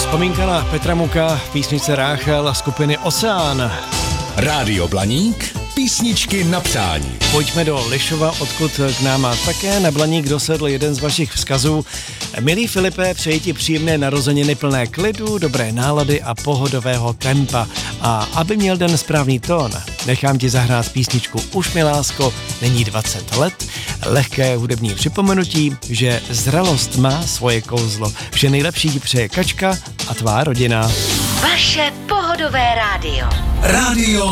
Vzpomínka na Petra Muka v písničce Ráchel skupiny Oceán. Rádio Blaník, písničky na přání. Pojďme do Lišova, odkud k nám také na Blaník dosedl jeden z vašich vzkazů. Milý Filipe, přeji ti příjemné narozeniny plné klidu, dobré nálady a pohodového tempa. A aby měl den správný tón, nechám ti zahrát písničku Už mi lásko, není 20 let. Lehké hudební připomenutí, že zralost má svoje kouzlo. Vše nejlepší ti přeje Kačka a tvá rodina. Vaše pohodové rádio. Rádio